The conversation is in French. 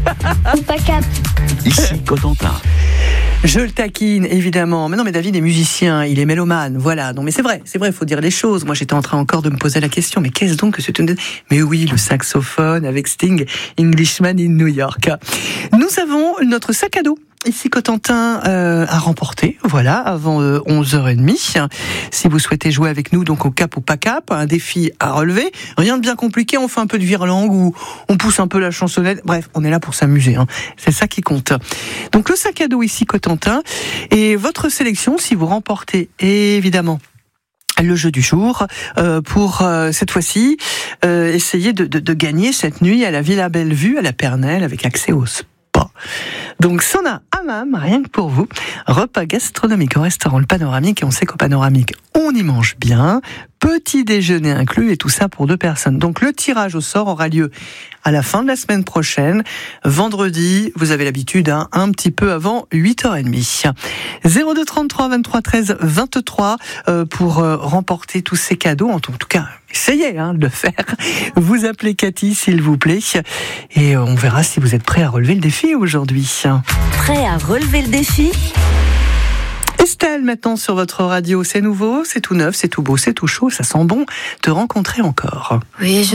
Ou pas cap. Ici Cotentin. Je le taquine, évidemment. Mais non, mais David est musicien, il est mélomane, voilà. Non, mais c'est vrai, il faut dire les choses. Moi, j'étais en train encore de me poser la question, mais qu'est-ce donc que c'est une... Mais oui, le saxophone avec Sting, Englishman in New York. Nous avons notre sac à dos. Ici Cotentin à remporter, voilà, avant 11h30. Si vous souhaitez jouer avec nous, donc au cap ou pas cap, un défi à relever. Rien de bien compliqué, on fait un peu de virelangue ou on pousse un peu la chansonnette. Bref, on est là pour s'amuser, hein. C'est ça qui compte. Donc le sac à dos ici Cotentin et votre sélection si vous remportez évidemment le jeu du jour pour cette fois-ci essayer de gagner cette nuit à la Villa Bellevue à la Pernelle avec accès au spa. Donc Sauna Hammam, rien que pour vous, repas gastronomique au restaurant Le Panoramique, et on sait qu'au Panoramique on y mange bien, petit déjeuner inclus et tout ça pour 2 personnes. Donc le tirage au sort aura lieu à la fin de la semaine prochaine, vendredi, vous avez l'habitude, hein, un petit peu avant 8h30. 02 33 23 13 23 pour remporter tous ces cadeaux, en tout cas essayez de le faire. Vous appelez Cathy s'il vous plaît et on verra si vous êtes prêts à relever le défi aujourd'hui. Prêt à relever le défi ? Estelle, maintenant sur votre radio, c'est nouveau, c'est tout neuf, c'est tout beau, c'est tout chaud, ça sent bon. Te rencontrer encore. Oui,